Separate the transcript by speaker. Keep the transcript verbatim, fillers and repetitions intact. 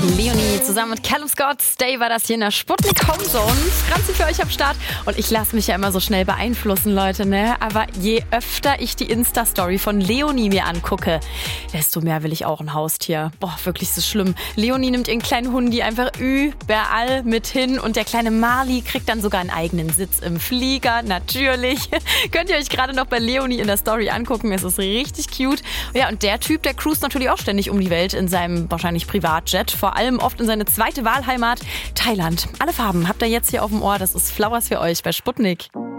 Speaker 1: Leonie zusammen mit Callum Scott. Stay war das hier in der Sputnik Homezone. Franzi für euch am Start. Und ich lasse mich ja immer so schnell beeinflussen, Leute, ne? Aber je öfter ich die Insta-Story von Leonie mir angucke, desto mehr will ich auch ein Haustier. Boah, wirklich, ist das schlimm. Leonie nimmt ihren kleinen Hundi einfach überall mit hin. Und der kleine Marley kriegt dann sogar einen eigenen Sitz im Flieger. Natürlich. Könnt ihr euch gerade noch bei Leonie in der Story angucken. Es ist richtig cute. Ja, und der Typ, der cruist natürlich auch ständig um die Welt in seinem wahrscheinlich Privatjet. Vor allem oft in seine zweite Wahlheimat Thailand. Alle Farben habt ihr jetzt hier auf dem Ohr. Das ist Flowers für euch bei Sputnik.